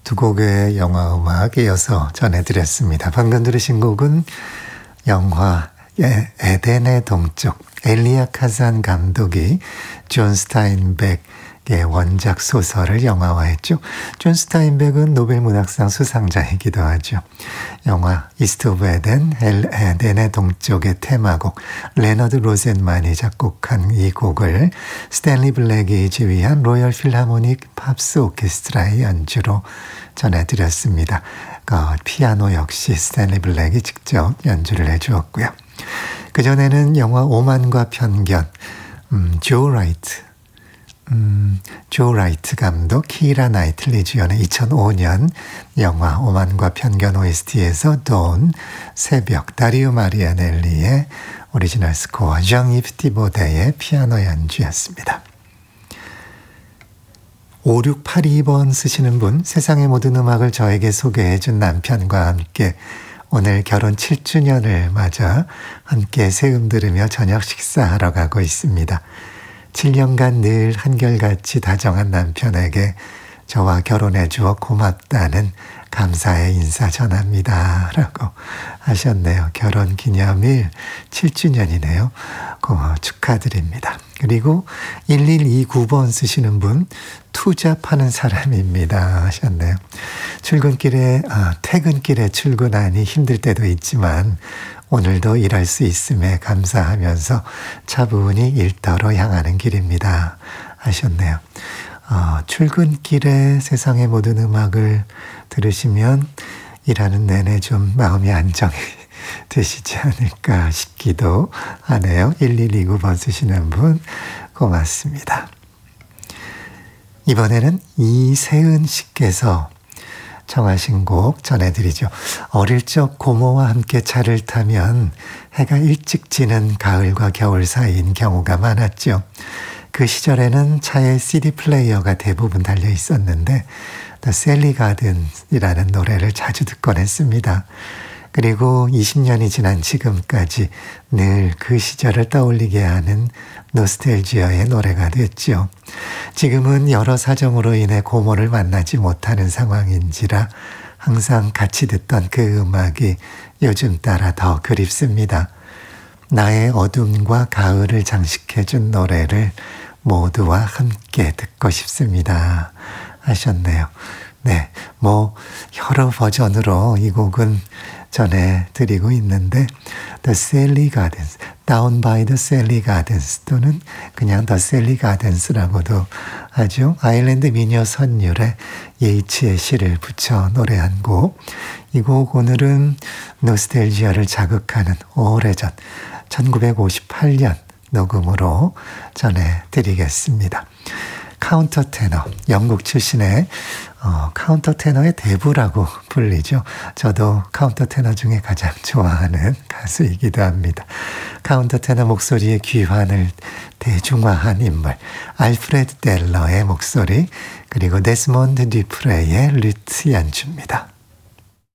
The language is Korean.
두 곡의 영화 음악 이어서 전해드렸습니다. 방금 들으신 곡은 영화의 에덴의 동쪽, 엘리야 카잔 감독이 존 스타인백의 원작 소설을 영화화했죠. 존 스타인백은 노벨문학상 수상자이기도 하죠. 영화 이스트 오브 에덴, 에덴의 동쪽의 테마곡, 레너드 로젠만이 작곡한 이 곡을 스탠리 블랙이 지휘한 로열 필하모닉 팝스 오케스트라의 연주로 전해드렸습니다. 피아노 역시 스탠리 블랙이 직접 연주를 해주었고요. 그전에는 영화 오만과 편견, 조 라이트 감독, 키라 나이틀리 주연의 2005년 영화 오만과 편견 OST에서 돈, 새벽, 다리오 마리아넬리의 오리지널 스코어, 정-이브 티보데의 피아노 연주였습니다. 5682번 쓰시는 분, 세상의 모든 음악을 저에게 소개해준 남편과 함께 오늘 결혼 7주년을 맞아 함께 새음 들으며 저녁 식사하러 가고 있습니다. 7년간 늘 한결같이 다정한 남편에게 저와 결혼해 주어 고맙다는 감사의 인사 전합니다. 라고 하셨네요. 결혼 기념일 7주년이네요. 축하드립니다. 그리고 1129번 쓰시는 분, 투잡하는 사람입니다 하셨네요. 퇴근길에 출근하니 힘들 때도 있지만 오늘도 일할 수 있음에 감사하면서 차분히 일터로 향하는 길입니다 하셨네요. 출근길에 세상의 모든 음악을 들으시면 일하는 내내 좀 마음이 안정이 되시지 않을까 싶기도 하네요. 1129번 쓰시는 분 고맙습니다. 이번에는 이세은 씨께서 청하신 곡 전해드리죠. 어릴 적 고모와 함께 차를 타면 해가 일찍 지는 가을과 겨울 사이인 경우가 많았죠. 그 시절에는 차에 CD 플레이어가 대부분 달려 있었는데 The Sally Gardens이라는 노래를 자주 듣곤 했습니다. 그리고 20년이 지난 지금까지 늘 그 시절을 떠올리게 하는 노스텔지어의 노래가 됐죠. 지금은 여러 사정으로 인해 고모를 만나지 못하는 상황인지라 항상 같이 듣던 그 음악이 요즘 따라 더 그립습니다. 나의 어둠과 가을을 장식해준 노래를 모두와 함께 듣고 싶습니다 하셨네요. 네, 여러 버전으로 이 곡은 전해드리고 있는데 The Sally Gardens, Down by the Sally Gardens 또는 그냥 The Sally Gardens라고도 하죠. 아일랜드 미녀 선율에 예이츠의 시를 붙여 노래한 곡. 이 곡 오늘은 노스텔지아를 자극하는 오래전 1958년 녹음으로 전해드리겠습니다. 카운터 테너, 영국 출신의 카운터 테너의 대부라고 불리죠. 저도 카운터 테너 중에 가장 좋아하는 가수이기도 합니다. 카운터 테너 목소리의 귀환을 대중화한 인물, 알프레드 델러의 목소리, 그리고 데스몬드 듀프레의 루트 연주입니다.